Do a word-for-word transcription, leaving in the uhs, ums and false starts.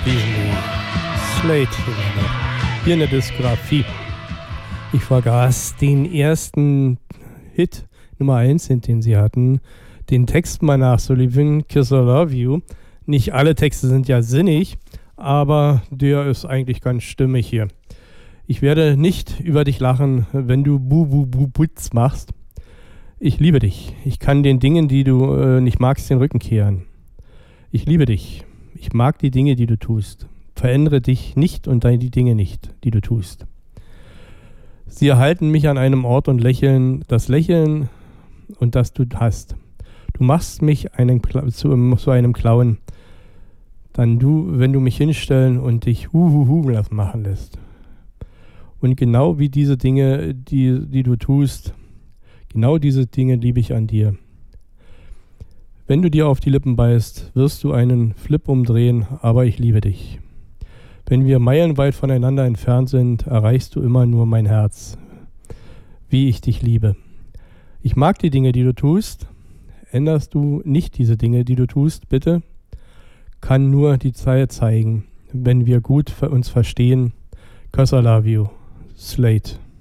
Beasley, Slate hier in der Diskografie. Ich vergaß den ersten Hit Nummer eins, den sie hatten, den Text mal nachzulesen, Kiss or Love You. Nicht alle Texte sind ja sinnig, aber der ist eigentlich ganz stimmig hier. Ich werde nicht über dich lachen, wenn du Bu-Bu-Bu-Butz machst. Ich liebe dich. Ich kann den Dingen, die du äh, nicht magst, den Rücken kehren. Ich liebe dich. Ich mag die Dinge, die du tust. Verändere dich nicht und die Dinge nicht, die du tust. Sie erhalten mich an einem Ort und lächeln, das Lächeln und das du hast. Du machst mich einen, zu, zu einem Clown. Dann du, wenn du mich hinstellen und dich huhuhu machen lässt. Und genau wie diese Dinge, die, die du tust, genau diese Dinge liebe ich an dir. Wenn du dir auf die Lippen beißt, wirst du einen Flip umdrehen, aber ich liebe dich. Wenn wir meilenweit voneinander entfernt sind, erreichst du immer nur mein Herz, wie ich dich liebe. Ich mag die Dinge, die du tust. Änderst du nicht diese Dinge, die du tust, bitte? Kann nur die Zeit zeigen, wenn wir gut für uns verstehen. 'Cause I love you. Slate.